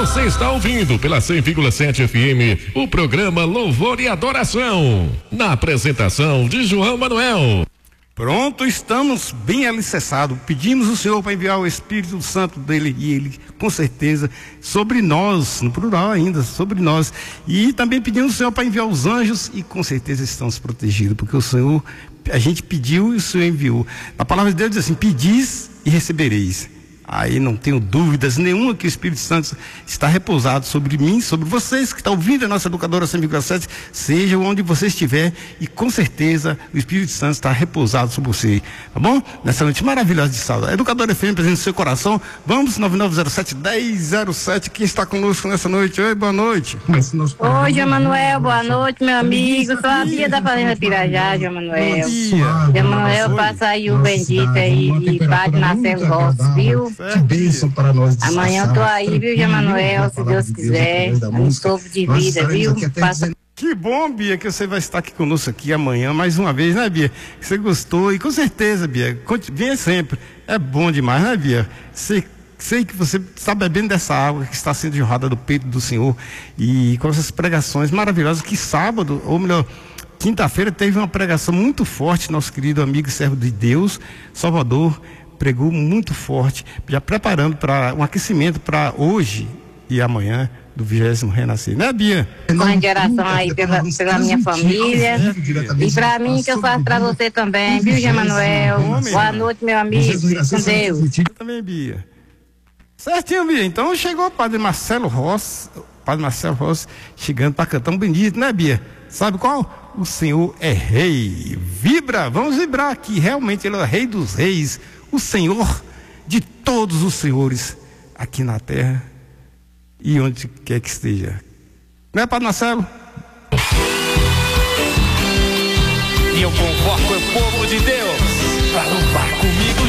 Você está ouvindo pela 100,7 FM o programa Louvor e Adoração, na apresentação de João Manuel. Pronto, estamos bem alicerçados. Pedimos ao Senhor para enviar o Espírito Santo dele, e ele, com certeza, sobre nós, no plural ainda, sobre nós. E também pedimos ao Senhor para enviar os anjos, e com certeza estamos protegidos, porque o Senhor, a gente pediu e o Senhor enviou. A palavra de Deus diz assim: pedis e recebereis. Aí não tenho dúvidas nenhuma que o Espírito Santo está repousado sobre mim, sobre vocês que estão ouvindo a nossa educadora 100,7, seja onde você estiver, e com certeza o Espírito Santo está repousado sobre você, tá bom? Nessa noite maravilhosa de sábado. A Educadora FM presente no seu coração. Vamos, 9907-1007, quem está conosco nessa noite? Oi, boa noite. Oi, João Manuel, boa noite, meu amigo. Sou a Bia da Fazenda Pirajá, João Manuel. João Manuel, passa aí o bendito aí de Padre Marcelo Rossi, viu? Que bênção para nós. Amanhã eu tô aí, viu, João Manuel, se Deus quiser, um sopro de vida, viu? Que bom, Bia, que você vai estar aqui conosco aqui amanhã, mais uma vez, né, Bia? Você gostou, e com certeza, Bia, venha sempre. É bom demais, né, Bia? Sei que você está bebendo dessa água que está sendo jorrada do peito do Senhor, e com essas pregações maravilhosas, que sábado, ou melhor, quinta-feira teve uma pregação muito forte, nosso querido amigo e servo de Deus, Salvador, pregou muito forte, já preparando para um aquecimento para hoje e amanhã do 20º Renascer, né, Bia? Com geração aí pela minha família, e para mim que eu faço para você também, viu, João Manuel? Boa noite, meu amigo, com Deus. Eu também, Bia. Certinho, Bia. Então chegou o Padre Marcelo Rossi, chegando para cantar um bendito, né, Bia? Sabe qual? O Senhor é Rei. Vibra, vamos vibrar aqui. Realmente Ele é o Rei dos Reis, o Senhor de todos os senhores aqui na terra e onde quer que esteja. Não é, Padre Marcelo? E eu convoco o povo de Deus para louvar comigo